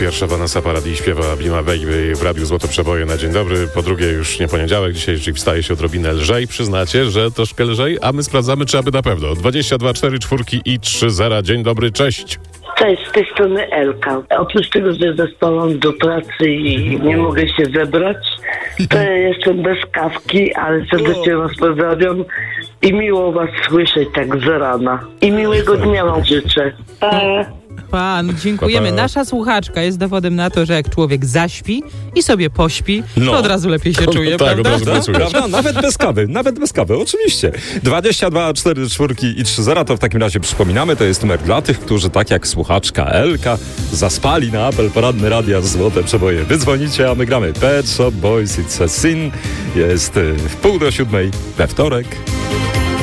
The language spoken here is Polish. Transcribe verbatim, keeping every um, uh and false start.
pierwsza Vanessa Paradis śpiewa Be My Baby w Radiu Złote Przeboje na dzień dobry. Po drugie już nie poniedziałek, dzisiaj czyli wstaje się odrobinę lżej. Przyznacie, że troszkę lżej, a my sprawdzamy, czy aby na pewno. dwadzieścia dwa cztery czwórki i trzy zera. Dzień dobry, cześć. Cześć, z tej strony Elka. Oprócz tego, że zespołam do pracy i nie mogę się zebrać, to ja jestem bez kawki, ale serdecznie was pozdrawiam i miło was słyszeć tak z rana. I miłego dnia wam życzę. Pa. Pan, dziękujemy. Pa, pa. Nasza słuchaczka jest dowodem na to, że jak człowiek zaśpi i sobie pośpi, No. to od razu lepiej się czuje, tak, prawda? od razu pracuje. Prawda? Nawet bez kawy, nawet bez kawy, oczywiście. dwadzieścia dwa cztery czwórki i trzy zera to w takim razie przypominamy, to jest numer dla tych, którzy tak jak słuchaczka Elka zaspali na apel poranny Radia Złote Przeboje. Wy dzwonicie, a my gramy Pet Shop Boys It's a Sin. Jest y, w pół do siódmej we wtorek.